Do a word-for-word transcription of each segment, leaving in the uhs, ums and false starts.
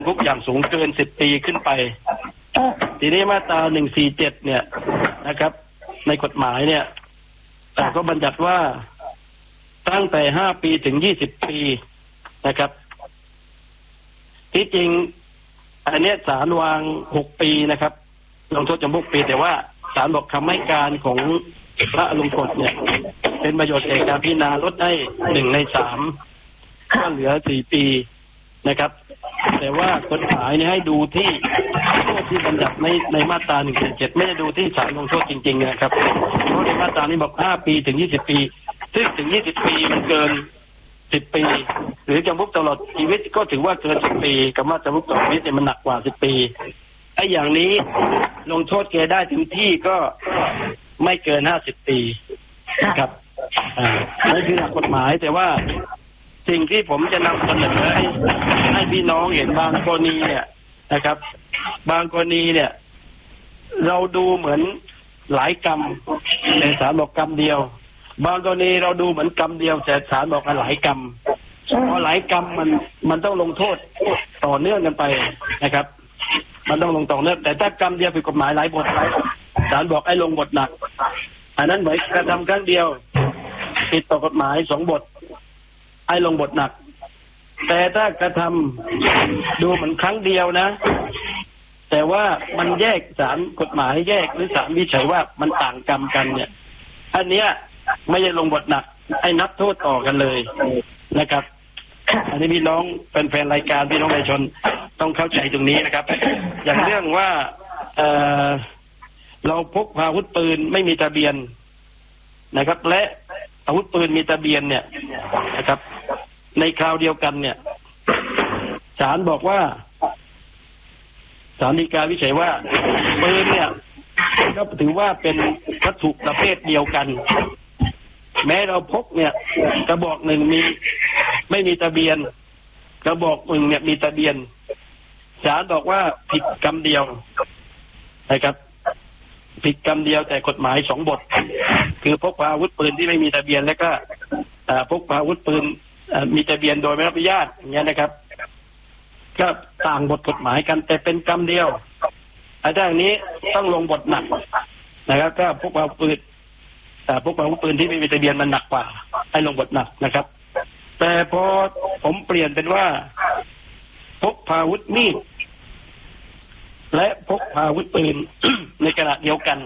คุกอย่างสูงเกินสิบปีขึ้นไปทีนี้มาตราหนึ่งสี่เจ็ดเนี่ยนะครับในกฎหมายเนี่ยแต่ก็บัญญัติว่าตั้งแต่ห้าปีถึงยี่สิบปีนะครับที่จริงอันนี้ศาลวางหกปีนะครับลงโทษจำคุกปีแต่ว่าศาลบอกคำให้การของพระอลงกฎเนี่ยเป็นประโยชน์แก่การพิจารณาลดให้หนึ่งในสามก็เหลือสี่ปีนะครับแต่ว่ากฎหมายเนี่ยให้ดูที่โทษที่บัญญัติในในมาตราหนึ่งสี่เจ็ดไม่ได้ดูที่ศาลลงโทษจริงๆนะครับเพราะในมาตรานี้บอกห้าปีถึงยี่สิบปีซึ่งถึงยี่สิบปีมันเกินสิบปีหรือจำคุกตลอดชีวิตก็ถือว่าเกินสิบปีกับว่าจำคุกตลอดชีวิตเนี่ยมันหนักกว่าสิบปีไอ้อย่างนี้ลงโทษแกได้ถึงที่ก็ไม่เกินห้าสิบปีครับอ่านั่นคือหลักกฎหมายแต่ว่าสิ่งที่ผมจะนำเสนอให้ให้พี่น้องเห็นบางกรณีเนี่ยนะครับบางกรณีเนี่ยเราดูเหมือนหลายกรรมแต่ศาลบอกกรรมเดียวบางกรณีเราดูเหมือนกรรมเดียวแต่ศาลบอกกันหลายกรรมเพราะหลายกรรมมันมันต้องลงโทษต่อเนื่องกันไปนะครับมันต้องลงต่อเนื่องแต่ถ้ากรรมเดียวผิดกฎหมายหลายบทศาลบอกให้ลงบทหนักอันนั้นเหมือนกระทำครั้งเดียวผิดต่อกฎหมายสองบทให้ลงบทหนักแต่ถ้ากระทำดูเหมือนครั้งเดียวนะแต่ว่ามันแยกศาลกฎหมายแยกหรือศาลวิจัยว่ามันต่างกรรมกันเนี่ยอันเนี้ยไม่ใช่ลงบทหนักให้นับโทษต่อกันเลยนะครับอันนี้พี่น้องเป็นแฟนรายการพี่น้องประชาชนต้องเข้าใจตรงนี้นะครับอย่างเรื่องว่าเอ่อเราพกพาอาวุธปืนไม่มีทะเบียนนะครับและอาวุธปืนมีทะเบียนเนี่ยนะครับในคราวเดียวกันเนี่ยศาลบอกว่าศาลฎีกาวิจัยว่าปืนเนี่ยก็ถือว่าเป็นวัตถุประเภทเดียวกันแม้เราพกเนี่ยกระบอกหนึ่งมีไม่มีทะเบียนกระบอกหนึ่งเนี่ยมีทะเบียนศาลบอกว่าผิดกรรมเดียวนะครับผิดกรรมเดียวแต่กฎหมายสองบทคือพกพาอาวุธปืนที่ไม่มีทะเบียนแล้วก็พกพาอาวุธปืนมีทะเบียนโดยไม่รับอนุญาตอย่างเงี้ยนะครับก็ต่างบทกฎหมายกันแต่เป็นกรรมเดียวไอ้ด้านนี้ต้องลงบทหนักนะครับก็พกพาปืนพกพาอาวุธปืนที่ไม่มีทะเบียนมันหนักกว่าให้ลงบทหนักนะครับแต่พอผมเปลี่ยนเป็นว่าพกพาอาวุธมีดและพกพาอาวุธปืน ในขณะเดียวกัน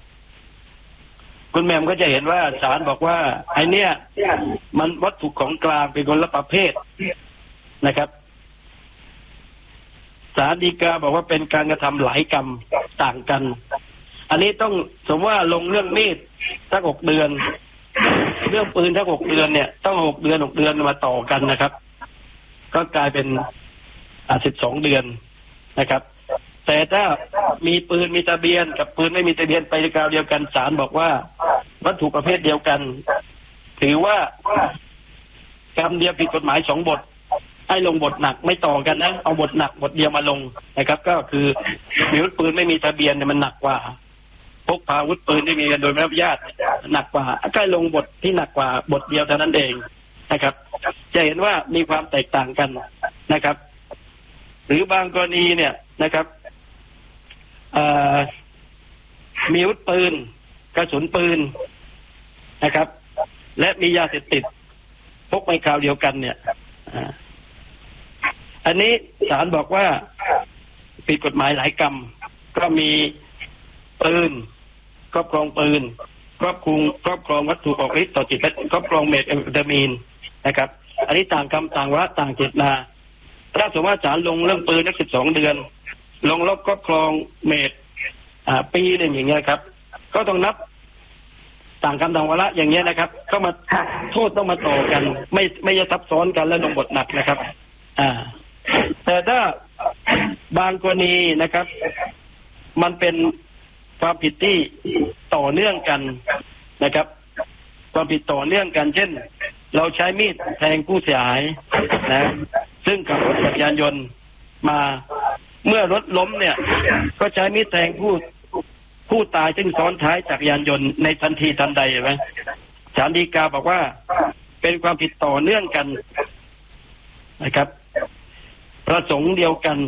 คุณแม่ก็จะเห็นว่าศาลบอกว่าไอ้นี่มันวัตถุของกลางเป็นคนละประเภทนะครับศาลฎีกาบอกว่าเป็นการกระทำหลายกรรมต่างกันอันนี้ต้องสมมติว่าลงเรื่องมีดสักหกเดือนเรื่องปืนสักหกเดือนเนี่ยต้องหกเดือนหกเดือนมาต่อกันนะครับก็กลายเป็นอ่าสิบสองเดือนนะครับแต่ถ้ามีปืนมีทะเบียนกับปืนไม่มีทะเบียนไปในคราวเดียวกันศาลบอกว่าวัตถุประเภทเดียวกันถือว่ากรรมเดียวผิดกฎหมายสองบทให้ลงบทหนักไม่ต่อกันนะเอาบทหนักบทเดียวมาลงนะครับก็คือมีอาวุธปืนไม่มีทะเบียนเนี่ยมันหนักกว่าพกพาอาวุธปืนที่มีกันโดยไม่รับอนุญาตหนักกว่าก็ลงบทที่หนักกว่าบทเดียวเท่านั้นเองนะครับจะเห็นว่ามีความแตกต่างกันนะครับหรือบางกรณีเนี่ยนะครับมีอาวุธปืนกระสุนปืนนะครับและมียาเสพติดพกไปคราวเดียวกันเนี่ยอันนี้ศาลบอกว่าผิดกฎหมายหลายกรรมก็มีปืนครอบครองปืนครอบครองครอบครองวัตถุออกฤทธิ์ต่อจิตและครอบครองเมทแอมเฟตามีนนะครับอันนี้ต่างกรรมต่างวาระต่างเจตนาถ้าสมมติว่าศาลลงเรื่องปืนได้สิบสองเดือนลงลบครอบครองเมทอ่าปีหนึ่งอย่างเงี้ยครับก็ต้องนับต่างกรรมต่างวาระอย่างเงี้ยนะครับก็มาโทษต้องมาต่อกันไม่ไม่จะซับซ้อนกันและลงบทหนักนะครับอ่าแต่ถ้าบางกรณีนะครับมันเป็นความผิดที่ต่อเนื่องกันนะครับความผิดต่อเนื่องกันเช่นเราใช้มีดแทงผู้เสียหายนะซึ่งขับรถจักรยานยนต์มาเมื่อรถล้มเนี่ยก็ใช้มีดแทงผู้ผู้ตายซึ่งซ้อนท้ายจักรยานยนต์ในทันทีทันใดใช่ไหมศาลฎีกาบอกว่าเป็นความผิดต่อเนื่องกันนะครับประสงค์เดียวกัน